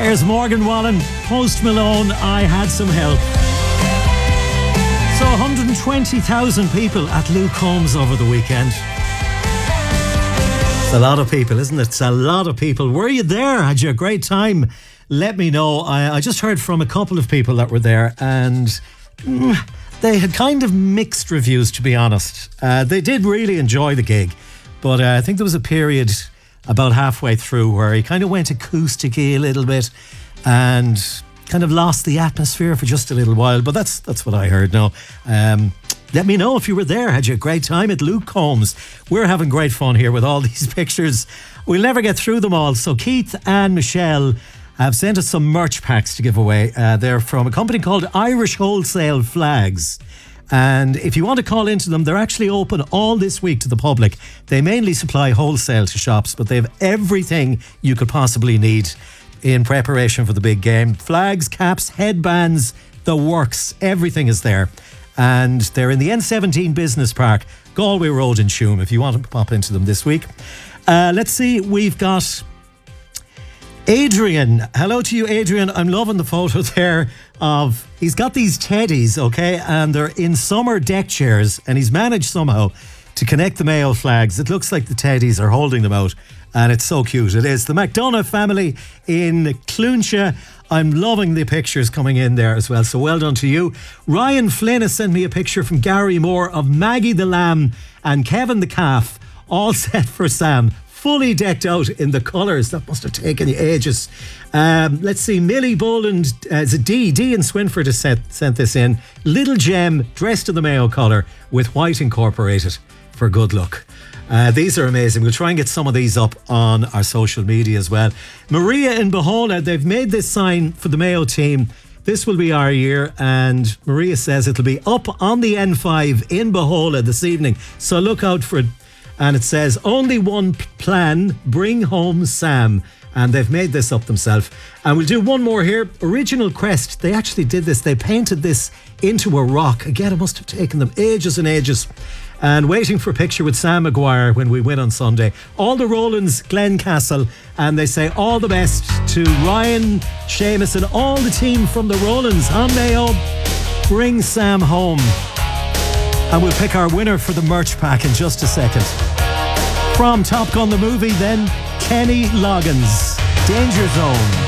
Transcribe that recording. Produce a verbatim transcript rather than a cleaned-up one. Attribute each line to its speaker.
Speaker 1: There's Morgan Wallen, Post Malone, I Had Some Help. So one hundred twenty thousand people at Luke Combs over the weekend. It's a lot of people, isn't it? It's a lot of people. Were you there? Had you a great time? Let me know. I, I just heard from a couple of people that were there, and mm, they had kind of mixed reviews, to be honest. Uh, they did really enjoy the gig, but uh, I think there was a period about halfway through where he kind of went acoustic-y a little bit and kind of lost the atmosphere for just a little while. But that's that's what I heard now. Um, let me know if you were there. Had you a great time at Luke Combs? We're having great fun here with all these pictures. We'll never get through them all. So Keith and Michelle have sent us some merch packs to give away. Uh, they're from a company called Irish Wholesale Flags. And if you want to call into them, they're actually open all this week to the public. They mainly supply wholesale to shops, but they have everything you could possibly need in preparation for the big game. Flags, caps, headbands, the works, everything is there. And they're in the N seventeen Business Park, Galway Road in Tuam, if you want to pop into them this week. Uh, let's see, we've got Adrian. Hello to you, Adrian. I'm loving the photo there of, he's got these teddies, okay, and they're in summer deck chairs, and he's managed somehow to connect the Mayo flags. It looks like the teddies are holding them out, and it's so cute. It is the McDonough family in Clúncha. I'm loving the pictures coming in there as well, so well done to you. Ryan Flynn has sent me a picture from Gary Moore of Maggie the Lamb and Kevin the Calf, all set for Sam, fully decked out in the colours. That must have taken you ages. Um, let's see, Millie Boland, uh, it's a D, D in Swinford has sent, sent this in. Little Gem dressed in the Mayo colour with white incorporated for good luck. Uh, these are amazing. We'll try and get some of these up on our social media as well. Maria in Bohola, they've made this sign for the Mayo team. This will be our year, and Maria says it'll be up on the N five in Bohola this evening, so look out for it. And it says, only one plan, bring home Sam. And they've made this up themselves. And we'll do one more here. Original Quest, they actually did this. They painted this into a rock. Again, it must have taken them ages and ages. And waiting for a picture with Sam Maguire when we win on Sunday. All the Rolands, Glencastle. And they say all the best to Ryan, Seamus and all the team from the Rolands on Mayo. Bring Sam home. And we'll pick our winner for the merch pack in just a second. From Top Gun the movie, then Kenny Loggins, Danger Zone.